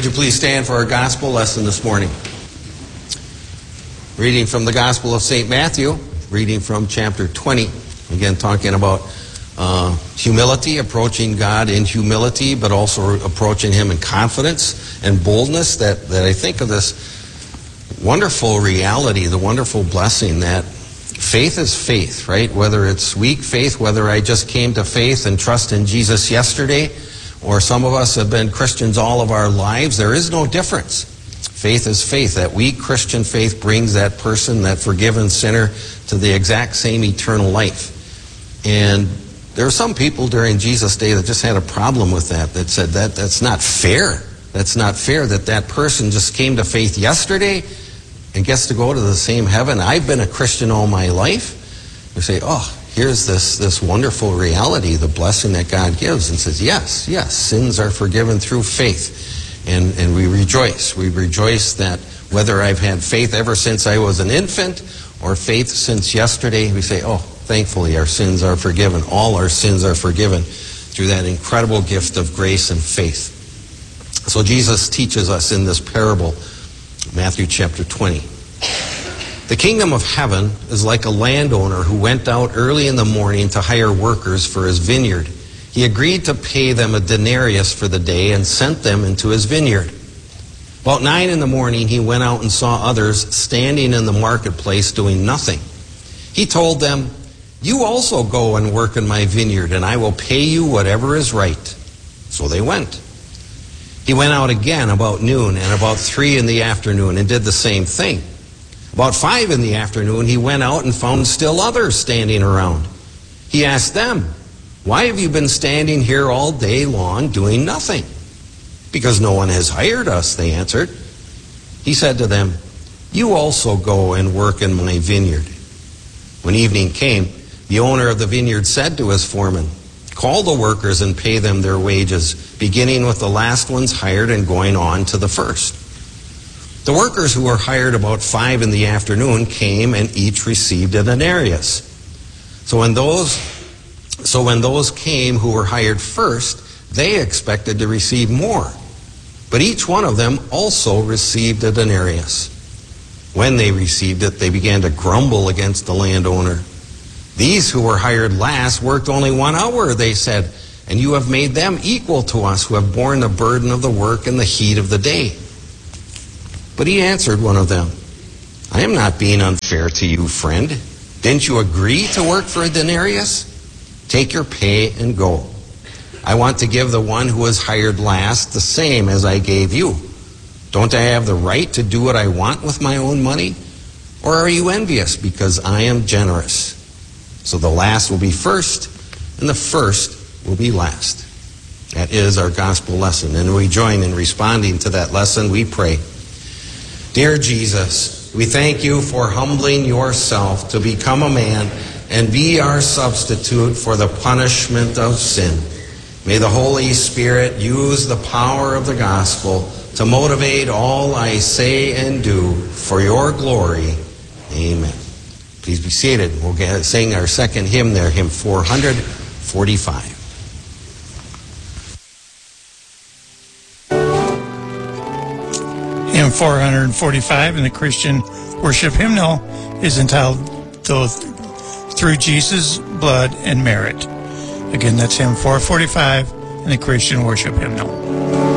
you please stand for our gospel lesson this morning? Reading from the Gospel of St. Matthew, reading from chapter 20. Again, talking about humility, approaching God in humility, but also approaching Him in confidence and boldness. That I think of this wonderful reality, the wonderful blessing that faith is faith, right? Whether it's weak faith, whether I just came to faith and trust in Jesus yesterday, or some of us have been Christians all of our lives, there is no difference. Faith is faith. That weak Christian faith brings that person, that forgiven sinner, to the exact same eternal life. And there are some people during Jesus' day that just had a problem with that said that's not fair. That's not fair that person just came to faith yesterday and gets to go to the same heaven. I've been a Christian all my life. We say, oh, here's this wonderful reality, the blessing that God gives, and says, yes, sins are forgiven through faith. And we rejoice. We rejoice that whether I've had faith ever since I was an infant or faith since yesterday, we say, oh, thankfully our sins are forgiven. All our sins are forgiven through that incredible gift of grace and faith. So Jesus teaches us in this parable, Matthew chapter 20. The kingdom of heaven is like a landowner who went out early in the morning to hire workers for his vineyard. He agreed to pay them a denarius for the day and sent them into his vineyard. About 9 in the morning, he went out and saw others standing in the marketplace doing nothing. He told them, "You also go and work in my vineyard, and I will pay you whatever is right." So they went. He went out again about noon and about 3 in the afternoon and did the same thing. About 5 in the afternoon, he went out and found still others standing around. He asked them, "Why have you been standing here all day long doing nothing?" "Because no one has hired us," they answered. He said to them, "You also go and work in my vineyard." When evening came, the owner of the vineyard said to his foreman, "Call the workers and pay them their wages, beginning with the last ones hired and going on to the first." The workers who were hired about 5 in the afternoon came and each received a denarius. So when those came who were hired first, they expected to receive more. But each one of them also received a denarius. When they received it, they began to grumble against the landowner. "These who were hired last worked only 1 hour," they said, "and you have made them equal to us who have borne the burden of the work in the heat of the day." But he answered one of them, "I am not being unfair to you, friend. Didn't you agree to work for a denarius? Take your pay and go. I want to give the one who was hired last the same as I gave you. Don't I have the right to do what I want with my own money? Or are you envious because I am generous?" So the last will be first, and the first will be last. That is our gospel lesson, and we join in responding to that lesson. We pray. Dear Jesus, we thank you for humbling yourself to become a man and be our substitute for the punishment of sin. May the Holy Spirit use the power of the gospel to motivate all I say and do for your glory. Amen. Please be seated. We'll sing our second hymn there, hymn 445. Hymn 445 in the Christian worship hymnal is entitled "Through Jesus' Blood and Merit." Again, that's hymn 445 in the Christian worship hymnal.